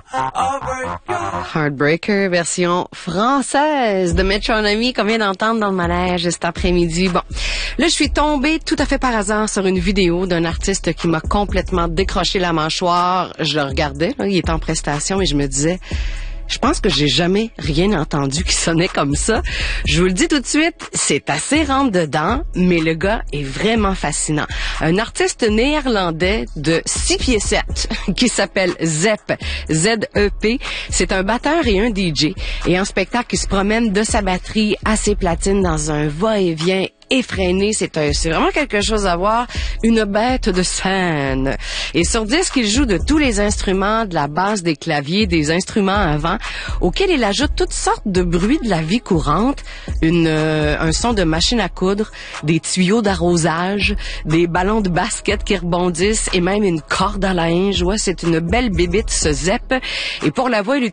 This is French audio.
Heartbreaker, version française de Metronomy qu'on vient d'entendre dans le manège cet après-midi. Bon, là, je suis tombée tout à fait par hasard sur une vidéo d'un artiste qui m'a complètement décroché la mâchoire. Je le regardais, là, il était en prestation et je me disais... Je pense que j'ai jamais rien entendu qui sonnait comme ça. Je vous le dis tout de suite, c'est assez rentre dedans, mais le gars est vraiment fascinant. Un artiste néerlandais de 6 pieds 7 qui s'appelle Zep, Z-E-P. C'est un batteur et un DJ. Et en spectacle, il se promène de sa batterie à ses platines dans un va-et-vient effréné, c'est vraiment quelque chose à voir, une bête de scène. Et sur disque, il joue de tous les instruments, de la basse, des claviers, des instruments à vent, auxquels il ajoute toutes sortes de bruits de la vie courante, un son de machine à coudre, des tuyaux d'arrosage, des ballons de basket qui rebondissent et même une corde à linge. Ouais, c'est une belle bébite, ce Zep. Et pour la voix, il